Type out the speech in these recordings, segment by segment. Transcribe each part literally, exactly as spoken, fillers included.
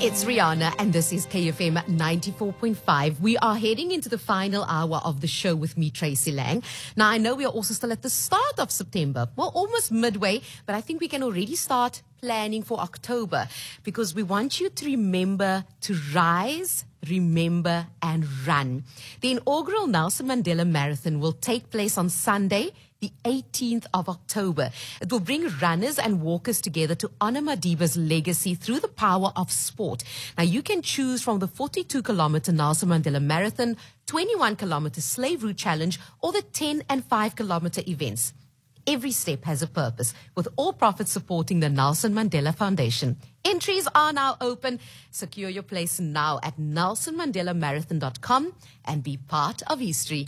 It's Rihanna, and this is K F M ninety-four point five. We are heading into the final hour of the show with me, Tracy Lang. Now, I know we are also still at the start of September. Well, almost midway, but I think we can already start planning for October because we want you to remember to rise, remember, and run. The inaugural Nelson Mandela Marathon will take place on Sunday, the eighteenth of October. It will bring runners and walkers together to honor Madiba's legacy through the power of sport. Now, you can choose from the forty-two kilometer Nelson Mandela Marathon, twenty-one kilometer Slave Route Challenge, or the ten and five kilometer events. Every step has a purpose, with all profits supporting the Nelson Mandela Foundation. Entries are now open. Secure your place now at nelson mandela marathon dot com and be part of history.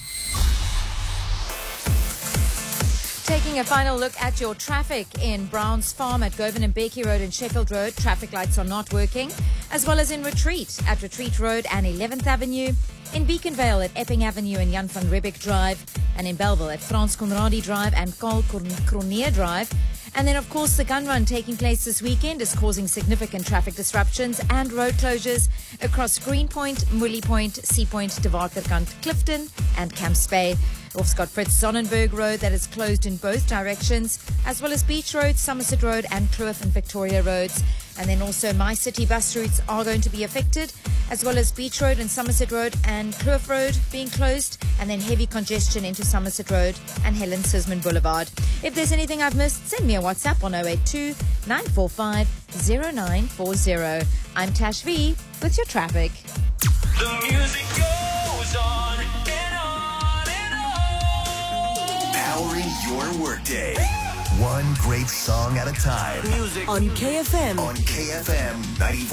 Taking a final look at your traffic in Browns Farm at Govan and Becky Road and Sheffield Road. Traffic lights are not working, as well as in Retreat at Retreat Road and eleventh Avenue, in Beaconvale at Epping Avenue and Jan van Riebeck Drive, and in Belleville at Frans Conradi Drive and Carl Cronje Drive. And then, of course, the gun run taking place this weekend is causing significant traffic disruptions and road closures across Greenpoint, Mully Point, Sea Point, De Waterkant, Clifton, and Camps Bay. We've also got Fritz Sonnenberg Road that is closed in both directions, as well as Beach Road, Somerset Road, and Kloof and Victoria Roads. And then also My City bus routes are going to be affected, as well as Beach Road and Somerset Road and Kloof Road being closed, and then heavy congestion into Somerset Road and Helen Sisman Boulevard. If there's anything I've missed, send me a WhatsApp on oh eight two, nine four five, oh nine four oh. I'm Tash V with your traffic. The music goes on and on and on. Powering your workday. One great song at a time. Music On K F M. On K F M ninety-four.